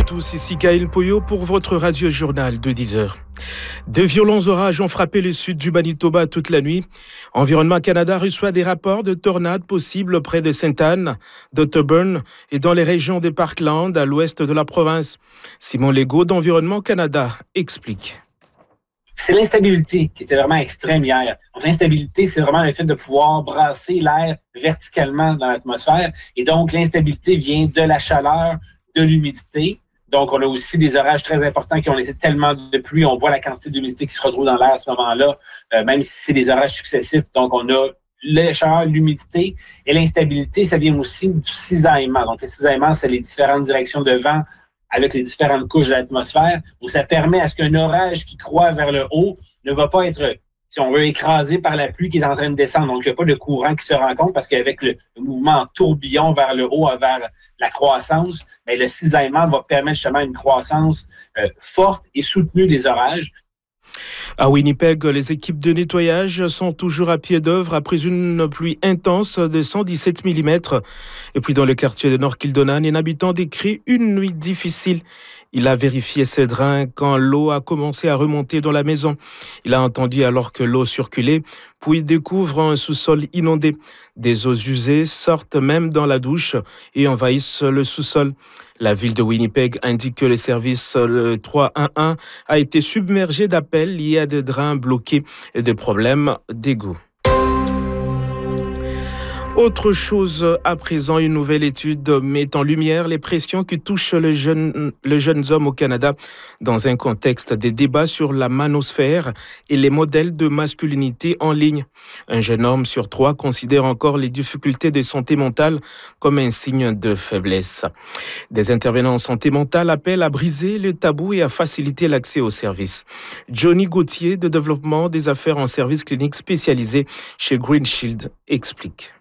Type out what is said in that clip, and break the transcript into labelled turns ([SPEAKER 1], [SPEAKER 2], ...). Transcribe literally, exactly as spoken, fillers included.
[SPEAKER 1] tous, ici Gaël Poyo pour votre radio-journal de dix heures. De violents orages ont frappé le sud du Manitoba toute la nuit. Environnement Canada reçoit des rapports de tornades possibles près de Sainte-Anne, d'Otterburn et dans les régions de Parkland à l'ouest de la province. Simon Legault d'Environnement Canada explique.
[SPEAKER 2] C'est l'instabilité qui était vraiment extrême hier. Donc, l'instabilité, c'est vraiment le fait de pouvoir brasser l'air verticalement dans l'atmosphère. Et donc, l'instabilité vient de la chaleur, de l'humidité. Donc, on a aussi des orages très importants qui ont laissé tellement de pluie. On voit la quantité d'humidité qui se retrouve dans l'air à ce moment-là, euh, même si c'est des orages successifs. Donc, on a la chaleur, l'humidité et l'instabilité, ça vient aussi du cisaillement. Donc, le cisaillement, c'est les différentes directions de vent avec les différentes couches de l'atmosphère. Donc, ça permet à ce qu'un orage qui croît vers le haut ne va pas être, si on veut, écrasé par la pluie qui est en train de descendre. Donc, il n'y a pas de courant qui se rencontre parce qu'avec le, le mouvement en tourbillon vers le haut, vers la croissance, bien, le cisaillement va permettre justement une croissance euh, forte et soutenue des orages.
[SPEAKER 1] À Winnipeg, les équipes de nettoyage sont toujours à pied d'œuvre après une pluie intense de cent dix-sept millimètres. Et puis dans le quartier de North Kildonan, un habitant décrit une nuit difficile. Il a vérifié ses drains quand l'eau a commencé à remonter dans la maison. Il a entendu alors que l'eau circulait, puis découvre un sous-sol inondé. Des eaux usées sortent même dans la douche et envahissent le sous-sol. La ville de Winnipeg indique que le service le trois un un a été submergé d'appels liés à des drains bloqués et des problèmes d'égout. Autre chose à présent, une nouvelle étude met en lumière les pressions qui touchent les jeunes, les jeunes hommes au Canada dans un contexte des débats sur la manosphère et les modèles de masculinité en ligne. Un jeune homme sur trois considère encore les difficultés de santé mentale comme un signe de faiblesse. Des intervenants en santé mentale appellent à briser le tabou et à faciliter l'accès aux services. Johnny Gauthier de développement des affaires en services cliniques spécialisés chez Green Shield explique.